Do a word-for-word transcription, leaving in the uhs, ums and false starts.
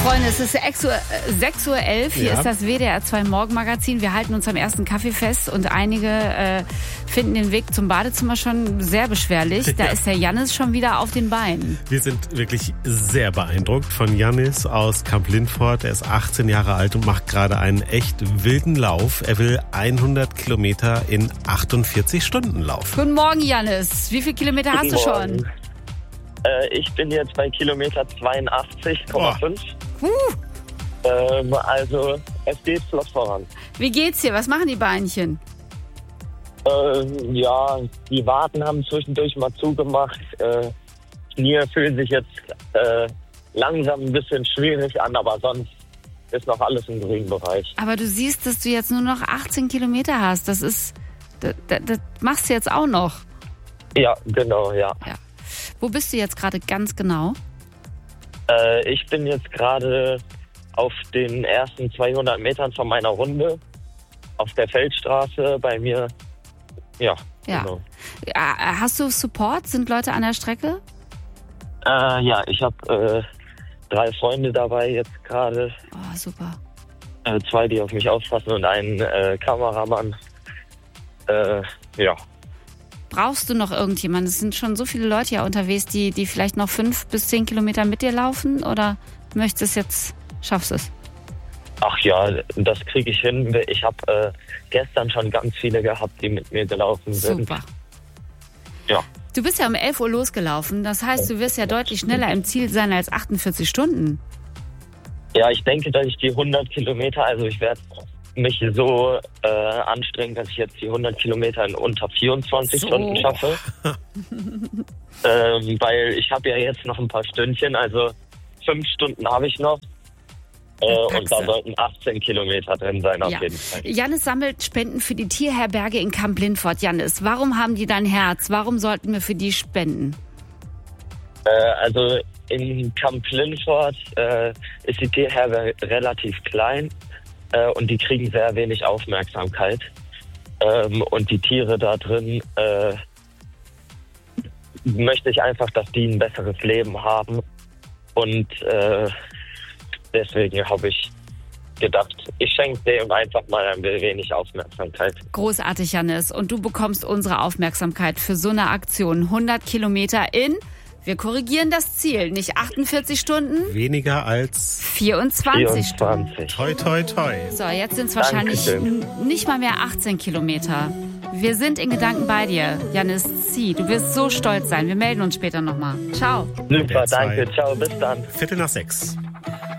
Freunde, es ist sechs Uhr elf, hier ja. ist das W D R zwei Morgenmagazin. Wir halten uns am ersten Kaffee fest und einige äh, finden den Weg zum Badezimmer schon sehr beschwerlich. Da ja. ist der Jannis schon wieder auf den Beinen. Wir sind wirklich sehr beeindruckt von Jannis aus Kamp-Lintfort. Er ist achtzehn Jahre alt und macht gerade einen echt wilden Lauf. Er will hundert Kilometer in achtundvierzig Stunden laufen. Guten Morgen, Jannis. Wie viele Kilometer hast du schon? Äh, ich bin jetzt bei Kilometer zweiundachtzig Komma fünf. Uh. Ähm, also es geht flott voran. Wie geht's dir? Was machen die Beinchen? Ähm, ja, die Waden haben zwischendurch mal zugemacht. Äh, Knie fühlen sich jetzt äh, langsam ein bisschen schwierig an, aber sonst ist noch alles im grünen Bereich. Aber du siehst, dass du jetzt nur noch achtzehn Kilometer hast. Das ist, das, das, das machst du jetzt auch noch. Ja, genau, ja. ja. Wo bist du jetzt gerade ganz genau? Äh, ich bin jetzt gerade auf den ersten zweihundert Metern von meiner Runde auf der Feldstraße bei mir. Ja, ja. Genau. Hast du Support? Sind Leute an der Strecke? Äh, ja, ich habe äh, drei Freunde dabei jetzt gerade. Oh, super. Äh, zwei, die auf mich aufpassen und einen äh, Kameramann. Äh, ja. Brauchst du noch irgendjemanden? Es sind schon so viele Leute ja unterwegs, die, die vielleicht noch fünf bis zehn Kilometer mit dir laufen? Oder möchtest du es jetzt, schaffst du es? Ach ja, das kriege ich hin. Ich habe äh, gestern schon ganz viele gehabt, die mit mir gelaufen sind. Super. Ja. Du bist ja um elf Uhr losgelaufen. Das heißt, du wirst ja deutlich schneller im Ziel sein als achtundvierzig Stunden. Ja, ich denke, dass ich die hundert Kilometer, also ich werde mich so äh, anstrengen, dass ich jetzt die hundert Kilometer in unter vierundzwanzig so. Stunden schaffe. ähm, weil ich habe ja jetzt noch ein paar Stündchen, also fünf Stunden habe ich noch. Äh, und da sollten achtzehn Kilometer drin sein, auf ja. jeden Fall. Jannis sammelt Spenden für die Tierherberge in Kamp-Lintfort. Jannis, warum haben die dein Herz? Warum sollten wir für die spenden? Äh, also in Kamp-Lintfort äh, ist die Tierherberge relativ klein. Und die kriegen sehr wenig Aufmerksamkeit. Ähm, und die Tiere da drin äh, möchte ich einfach, dass die ein besseres Leben haben. Und äh, deswegen habe ich gedacht, ich schenke dem einfach mal ein wenig Aufmerksamkeit. Großartig, Jannis. Und du bekommst unsere Aufmerksamkeit für so eine Aktion. hundert Kilometer in... Wir korrigieren das Ziel. Nicht achtundvierzig Stunden. Weniger als vierundzwanzig, vierundzwanzig Stunden. Toi, toi, toi. So, jetzt sind es wahrscheinlich n- nicht mal mehr achtzehn Kilometer. Wir sind in Gedanken bei dir, Jannis Zieh. Du wirst so stolz sein. Wir melden uns später nochmal. Ciao. Super, danke. Ciao, bis dann. Viertel nach sechs.